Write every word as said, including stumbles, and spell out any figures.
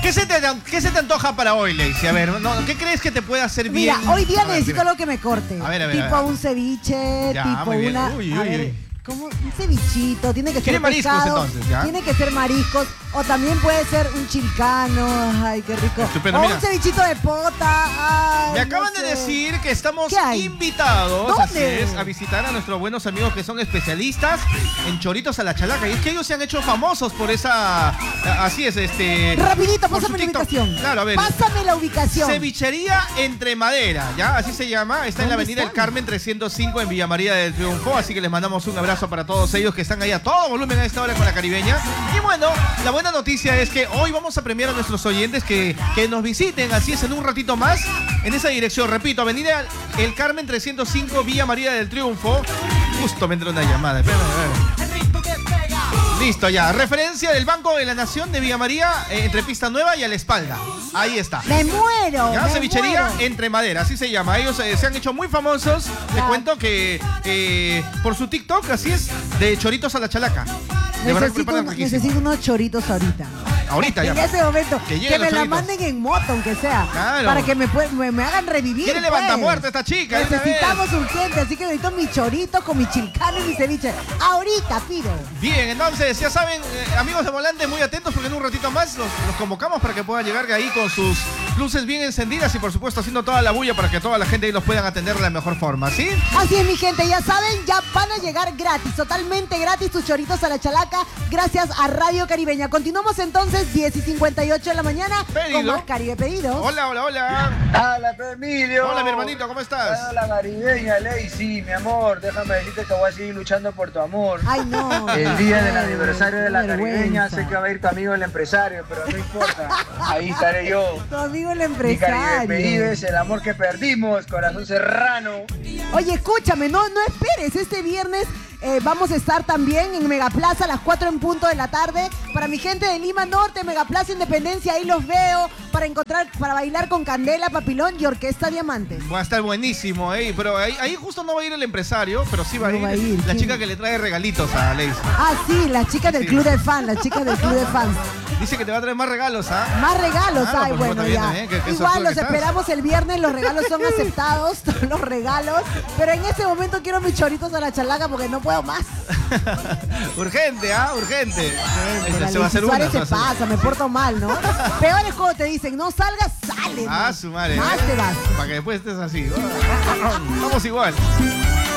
¿Qué se te, qué se te antoja para hoy, Lacey? A ver, no, ¿qué crees que te puede hacer bien? Mira, hoy día a ver, necesito dime. algo que me corte. A ver, a ver, tipo a ver. un ceviche, Ya, tipo muy bien. una... Uy, a uy, ver, uy. ¿cómo? Un cevichito, tiene que ¿Quiere ser mariscos, pescado, entonces, ya? tiene que ser mariscos, o también puede ser un chilcano, ay, qué rico. Estupendo, o mira. un cevichito de pota, ay, Me acaban no de sé. decir que estamos ¿Qué hay? invitados, ¿Dónde? así es, a visitar a nuestros buenos amigos que son especialistas en choritos a la chalaca. Y es que ellos se han hecho famosos por esa... Así es, este... Rapidito, por su pásame la TikTok. ubicación. Claro, a ver. Pásame la ubicación. Cevichería Entre Madera, ¿ya? Así se llama. Está en la ¿Dónde avenida El están? Carmen trescientos cinco en Villa María del Triunfo. Así que les mandamos un abrazo para todos ellos que están ahí a todo volumen a esta hora con la caribeña. Y bueno, la buena noticia es que hoy vamos a premiar a nuestros oyentes que, que nos visiten, así es, en un ratito más, en esa dirección. Repito, avenida El Carmen trescientos cinco, Villa María del Triunfo. Justo me entró una llamada. Espérame, a ver. Listo, ya. Referencia del Banco de la Nación de Villa María, eh, entre Pista Nueva y a la espalda. Ahí está. Me muero, Ya, me cevichería muero. Entre Madera, así se llama. Ellos eh, se han hecho muy famosos. Te Ya. cuento que eh, por su TikTok, así es, de choritos a la chalaca. De verdad que Necesito, preparan un- riquísimo. necesito unos choritos ahorita. Ahorita En ya. ese momento. Que Que, lleguen me los la choritos. manden en moto, aunque sea. Claro. Para que me, pue- me, me hagan revivir. Quiere pues. levantar muerto esta chica. de una vez. Necesitamos urgente, así que necesito mi chorito con mi chilcano y mi ceviche. Ahorita pido. Bien, entonces, ya saben, eh, amigos de Volante, muy atentos porque en un ratito más los, los convocamos para que puedan llegar ahí con sus luces bien encendidas y por supuesto haciendo toda la bulla para que toda la gente ahí los puedan atender de la mejor forma, ¿sí? Así es, mi gente, ya saben, ya van a llegar gratis, totalmente gratis tus choritos a la chalaca, gracias a Radio Caribeña. Continuamos entonces, diez y cincuenta y ocho de la mañana, Pedido. con más Caribe Pedidos. Hola, hola, hola. Hola, pe, Emilio. Hola, mi hermanito, ¿cómo estás? Hola, caribeña, Lacey, mi amor. Déjame decirte que voy a seguir luchando por tu amor. Ay, no. El día del no, aniversario de qué la vergüenza. caribeña, sé que va a ir tu amigo el empresario, pero no importa. Ahí estaré yo. Tu amigo el Mi Caribe Pedido empresario. es el amor que perdimos, corazón serrano. Oye, escúchame, no, no esperes, este viernes eh, vamos a estar también en Megaplaza a las cuatro en punto de la tarde. Para mi gente de Lima Norte, Megaplaza Independencia, ahí los veo para encontrar, para bailar con Candela, Papilón y Orquesta Diamante. Va a estar buenísimo, ¿eh? Pero ahí, ahí justo no va a ir el empresario, pero sí va, No a, ir va a ir, la ¿quién? chica que le trae regalitos a Lacey. Ah, sí, las chicas del Sí. club de fans, las chicas del club de fans. Dice que te va a traer más regalos, ¿ah? Más regalos, Ah, ay, por bueno, supuesto, bien ya. también, que- que Igual suerte los que estás. esperamos el viernes, los regalos son aceptados, todos los regalos. Pero en este momento quiero mis choritos a la chalaca porque no puedo más. Urgente, ¿ah? Urgente. Gente, la Se va a hacer Lacey una. Suárez se va se a hacer- pasa, me porto mal, ¿no? Peor es cuando te dicen, no salgas, sale. Ah, ¿no? su madre. Más te vas. Para que después estés así. Vamos igual.